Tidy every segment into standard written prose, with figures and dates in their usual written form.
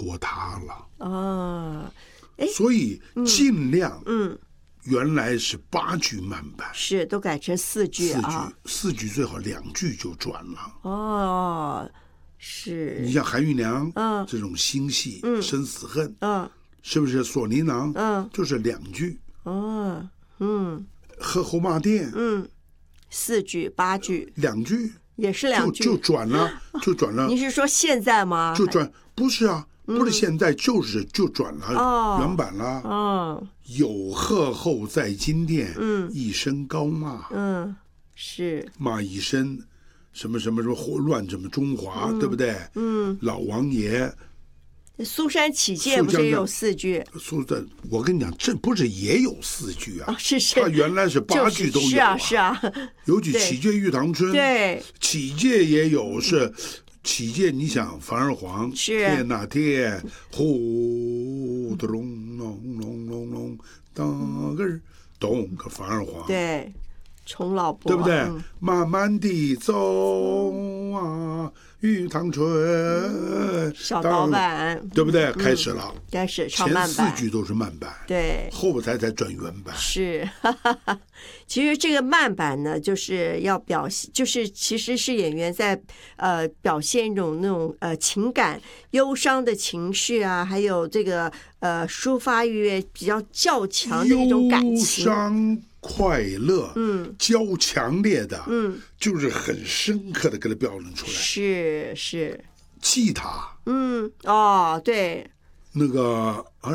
拖沓了。 哦， 所以尽量原来是8句慢板， 是都改成4句啊。 4句最好2句就转了。 哦，是。 你像韩玉娘这种新戏，生死恨，是不是锁麟囊？就是2句。 哦， 喝侯骂店 4句8句 2句也是2句就转了，就转了。 你是说现在吗？ 就转，不是啊，不是现在，就转了原版了。有贺后在金殿，一声高骂， 是骂一声什么什么什么乱什么中华，对不对？老王爷。 苏山起解不是也有4句？ 我跟你讲，这不是也有4句啊？ 是， 他原来是8句都有。 是啊。 尤其起解玉堂春， 对， 起解也有是。起解，你想樊二皇天哪天，呼咚隆隆隆隆，当个咚个樊二皇， 对，重老伯， 对不对？慢慢地走啊，玉堂春， 小导板， 对不对？开始了， 开始唱慢板， 前4句都是慢板， 对， 后才转原版。 是，其实这个慢板呢，就是要表现，就是其实是演员在表现一种那种情感忧伤的情绪啊，还有这个抒发欲比较较强的一种感情，忧伤快乐，较强烈的，就是很深刻的给它表现出来。 是， 祭塔， 对， 那个儿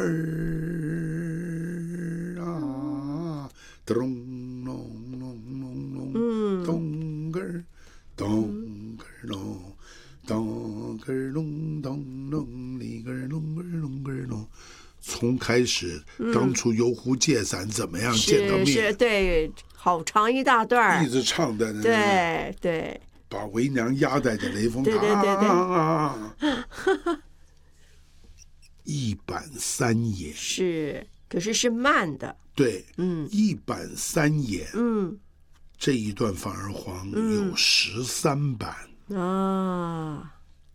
啊，咚隆隆隆隆，咚个儿咚个儿隆，咚个儿隆咚隆，里个儿隆个儿隆个儿隆。从开始当初游湖借伞怎么样见到面， 是，对，好长一大段， 一直唱的， 对， 把为娘压在这雷峰塔， 对， 一板3眼， 是，可是慢的， 对，一板3眼，这一段樊二皇有13板啊，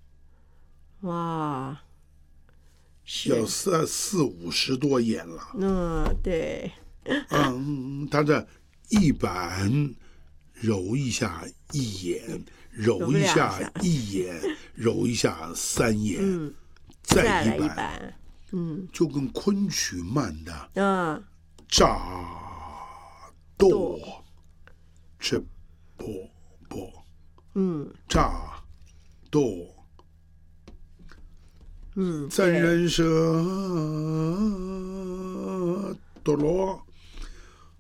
哇。 要40-50多眼了。 对。 他这一板揉一下1眼，揉一下1眼，揉一下3眼，再一板，就跟昆曲慢的，炸剁这啵，炸剁。咱人生堕落，